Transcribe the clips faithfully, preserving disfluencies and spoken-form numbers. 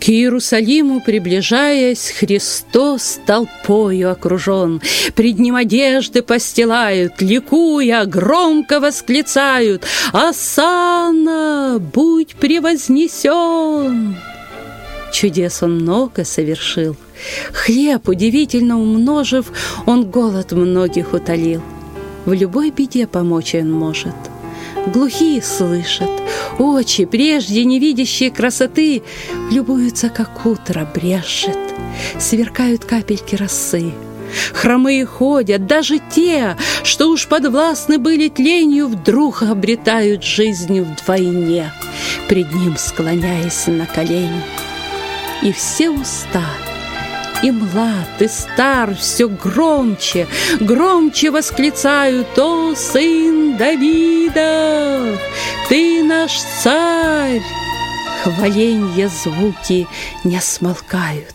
К Иерусалиму приближаясь, Христос толпою окружен. Пред ним одежды постилают, ликуя, громко восклицают: «Осанна, будь превознесен!» Чудес он много совершил. Хлеб, удивительно умножив, он голод многих утолил. В любой беде помочь он может. Глухие слышат, очи, прежде не видящие красоты, любуются, как утро брежет, сверкают капельки росы. Хромые ходят, даже те, что уж подвластны были тлению, вдруг обретают жизнь вдвойне, пред ним склоняясь на колени. И все уста, и млад, и стар, все громче, громче восклицают: «О, сын Давида, ты наш царь!» Хваленья звуки не смолкают.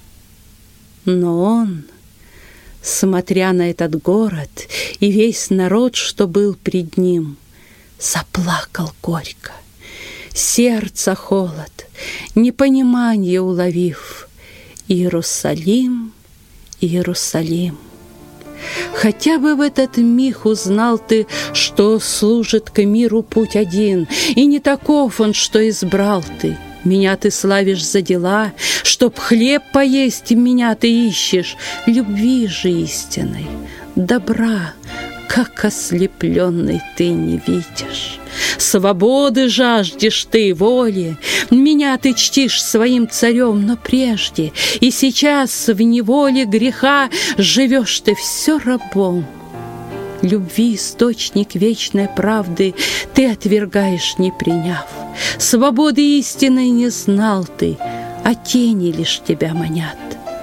Но он, смотря на этот город и весь народ, что был пред ним, заплакал горько. Сердце холод, непонимание уловив. Иерусалим, Иерусалим. Хотя бы в этот миг узнал ты, что служит к миру путь один, и не таков он, что избрал ты. Меня ты славишь за дела, чтоб хлеб поесть, меня ты ищешь, любви же истинной, добра, как ослепленный ты не видишь. Свободы жаждешь ты, воли, меня ты чтишь своим царем, но прежде и сейчас в неволе греха живешь ты все рабом. Любви источник вечной правды ты отвергаешь, не приняв. Свободы истинной не знал ты, а тени лишь тебя манят.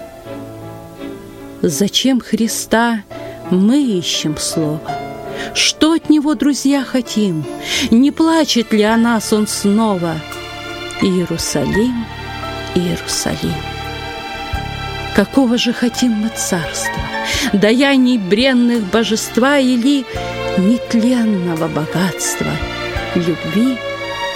Зачем Христа мы ищем слово? Что от Него, друзья, хотим? Не плачет ли о нас Он снова? Иерусалим, Иерусалим. Какого же хотим мы царства? Даяний бренных божества или нетленного богатства, любви